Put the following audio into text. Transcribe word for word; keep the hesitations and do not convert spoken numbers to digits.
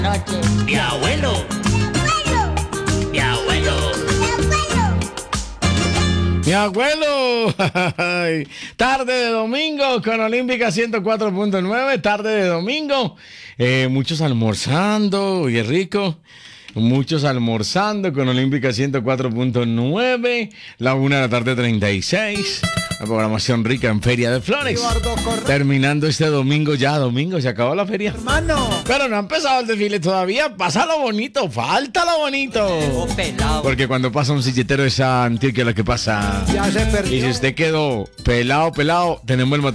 noche. Mi abuelo. Mi abuelo. Mi abuelo. Tarde de domingo con Olímpica ciento cuatro punto nueve. Tarde de domingo. Eh, muchos almorzando. Oye, rico. Muchos almorzando con Olímpica ciento cuatro punto nueve. La una de la tarde, treinta y seis. La programación rica en Feria de Flores. Terminando este domingo ya. Domingo, se acabó la feria. Hermano. Pero no ha empezado el desfile todavía. Pasa lo bonito. Falta lo bonito. Oh, pelado. Porque cuando pasa un silletero de esa Antioquia, lo que pasa. Ya se perdió. Y si usted quedó pelado, pelado, tenemos el